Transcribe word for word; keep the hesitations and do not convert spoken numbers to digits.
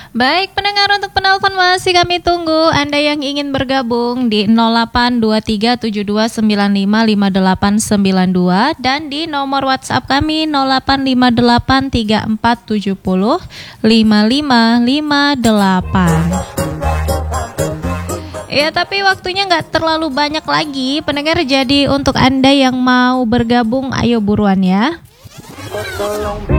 Baik pendengar, untuk penelpon masih kami tunggu. Anda yang ingin bergabung di nol delapan dua tiga tujuh dua sembilan lima lima delapan sembilan dua dan di nomor WhatsApp kami nol delapan lima delapan tiga empat tujuh nol lima lima lima delapan. Ya, tapi waktunya nggak terlalu banyak lagi pendengar, jadi untuk Anda yang mau bergabung ayo buruan ya.